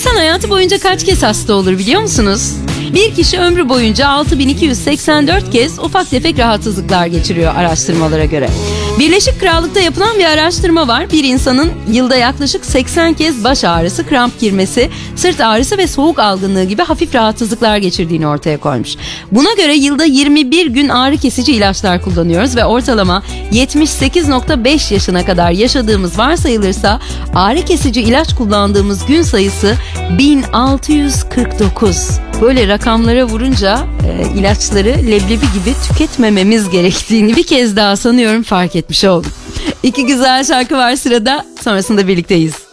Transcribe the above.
İnsan hayatı boyunca kaç kez hasta olur biliyor musunuz? Bir kişi ömrü boyunca 6284 kez ufak tefek rahatsızlıklar geçiriyor araştırmalara göre. Birleşik Krallık'ta yapılan bir araştırma var. Bir insanın yılda yaklaşık 80 kez baş ağrısı, kramp girmesi, sırt ağrısı ve soğuk algınlığı gibi hafif rahatsızlıklar geçirdiğini ortaya koymuş. Buna göre yılda 21 gün ağrı kesici ilaçlar kullanıyoruz ve ortalama 78.5 yaşına kadar yaşadığımız varsayılırsa ağrı kesici ilaç kullandığımız gün sayısı 1649. Böyle rakamlara vurunca ilaçları leblebi gibi tüketmememiz gerektiğini bir kez daha sanıyorum fark etmiş oldum. İki güzel şarkı var sırada, sonrasında birlikteyiz.